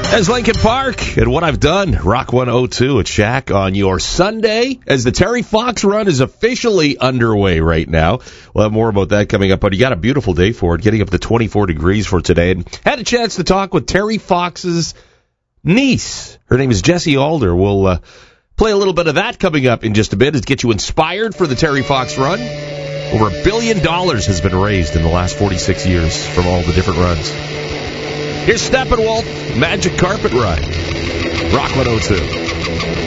As Lincoln Park and what I've done, Rock 102 at Shack on your Sunday as the Terry Fox Run is officially underway right now. We'll have more about that coming up, but you got a beautiful day for it, getting up to 24 degrees for today. And had a chance to talk with Terry Fox's niece. Her name is Jessie Alder. We'll play a little bit of that coming up in just a bit to get you inspired for the Terry Fox Run. Over $1 billion has been raised in the last 46 years from all the different runs. Here's Steppenwolf, Magic Carpet Ride. Rock 102.